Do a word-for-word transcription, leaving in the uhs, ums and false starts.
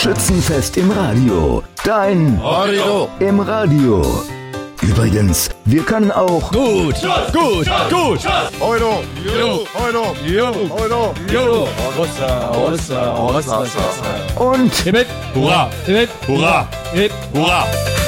Schützenfest im Radio. Dein Radio im Radio. Übrigens, wir können auch gut, gut, gut. Euro, Euro, Euro, Euro, Euro, Euro. Rossa, Rossa, Rossa, Rossa. und Hip, hip, hurra, hip, hurra, hip, hurra.